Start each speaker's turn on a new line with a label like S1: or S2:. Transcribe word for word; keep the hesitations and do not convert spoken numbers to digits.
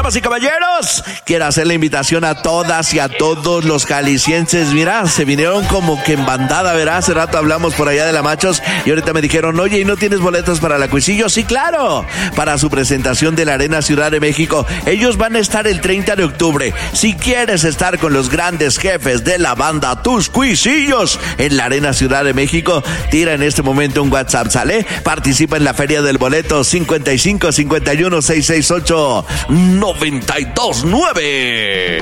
S1: damas y caballeros, quiero hacer la invitación a todas y a todos los jaliscienses. Mira, se vinieron como que en bandada, ¿verdad? Hace rato hablamos por allá de la Machos y ahorita me dijeron, oye, ¿y no tienes boletos para la Cuisillo? Sí, claro, para su presentación de la Arena Ciudad de México. Ellos van a estar el treinta de octubre. Si quieres estar con los grandes jefes de la banda Tus Cuisillos en la Arena Ciudad de México, tira en este momento un WhatsApp, ¿sale? Participa en la Feria del Boleto cincuenta y cinco cincuenta y uno seiscientos sesenta y ocho noventa y dos nueve.